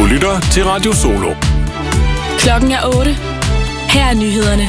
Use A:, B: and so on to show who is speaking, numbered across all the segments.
A: Du lytter til Radio Solo.
B: Klokken er 8. Her er nyhederne.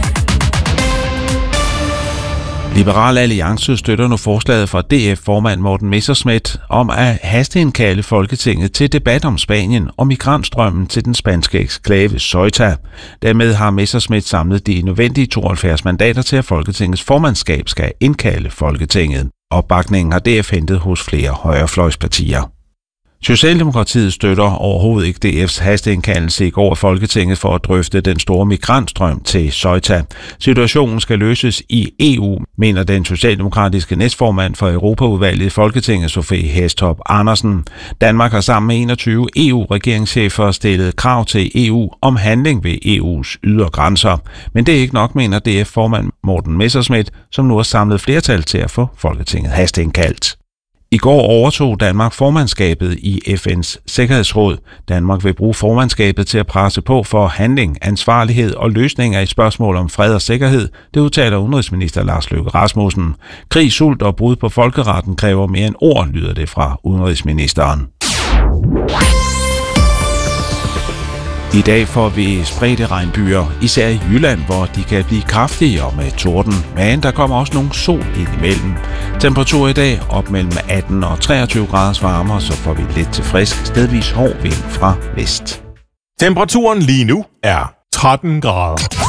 C: Liberal Alliance støtter nu forslaget fra DF-formand Morten Messerschmidt om at hasteindkalde Folketinget til debat om Spanien og migrantstrømmen til den spanske eksklave Ceuta. Dermed har Messerschmidt samlet de nødvendige 72 mandater til, at Folketingets formandskab skal indkalde Folketinget. Opbakningen har DF hentet hos flere højrefløjspartier. Socialdemokratiet støtter overhovedet ikke DF's hasteindkaldelse i går af Folketinget for at drøfte den store migrantstrøm til Ceuta. Situationen skal løses i EU, mener den socialdemokratiske næstformand for Europaudvalget i Folketinget, Sofie Hæstorp Andersen. Danmark har sammen med 21 EU-regeringschefer stillet krav til EU om handling ved EU's ydre grænser. Men det er ikke nok, mener DF-formand Morten Messerschmidt, som nu har samlet flertal til at få Folketinget hasteindkaldt. I går overtog Danmark formandskabet i FN's Sikkerhedsråd. Danmark vil bruge formandskabet til at presse på for handling, ansvarlighed og løsninger i spørgsmål om fred og sikkerhed, det udtaler udenrigsminister Lars Løkke Rasmussen. Krig, sult og brud på folkeretten kræver mere end ord, lyder det fra udenrigsministeren. I dag får vi spredte regnbyer, især i Jylland, hvor de kan blive kraftige og med torden, men der kommer også nogle sol indimellem. Temperatur i dag op mellem 18 og 23 graders varmere, så får vi lidt til frisk, stedvis hård vind fra vest.
A: Temperaturen lige nu er 13 grader.